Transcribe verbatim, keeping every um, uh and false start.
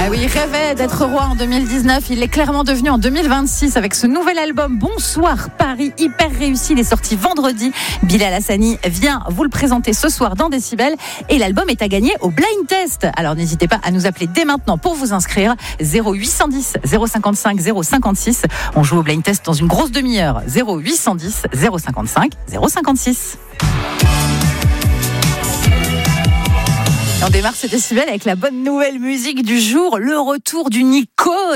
oui, il rêvait d'être roi en deux mille dix-neuf. Il est clairement devenu en deux mille vingt-six avec ce nouvel album Bonsoir Paris, hyper réussi. Il est sorti vendredi. Bilal Hassani vient vous le présenter ce soir dans Décibel. Et l'album est à gagner au Blind Test. Alors n'hésitez pas à nous appeler dès maintenant pour vous inscrire. zéro huit cent dix zéro cinquante-cinq zéro cinquante-six. On joue au Blind Test dans une grosse demi-heure. zéro huit cent dix zéro cinquante-cinq zéro cinquante-six. On démarre ce Décibel avec la bonne nouvelle musique du jour, le retour du Nico.